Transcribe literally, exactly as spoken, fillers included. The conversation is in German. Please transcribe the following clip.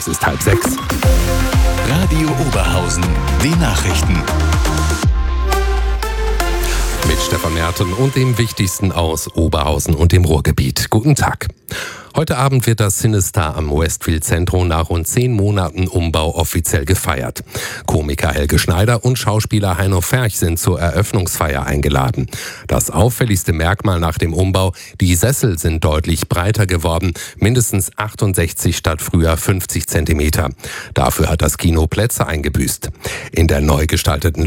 Es ist halb sechs. Radio Oberhausen, die Nachrichten. Mit Stefan Merten und dem Wichtigsten aus Oberhausen und dem Ruhrgebiet. Guten Tag. Heute Abend wird das Cinestar am Westfield Zentrum nach rund zehn Monaten Umbau offiziell gefeiert. Komiker Helge Schneider und Schauspieler Heino Ferch sind zur Eröffnungsfeier eingeladen. Das auffälligste Merkmal nach dem Umbau: die Sessel sind deutlich breiter geworden, mindestens achtundsechzig statt früher fünfzig Zentimeter. Dafür hat das Kino Plätze eingebüßt. In der neu gestalteten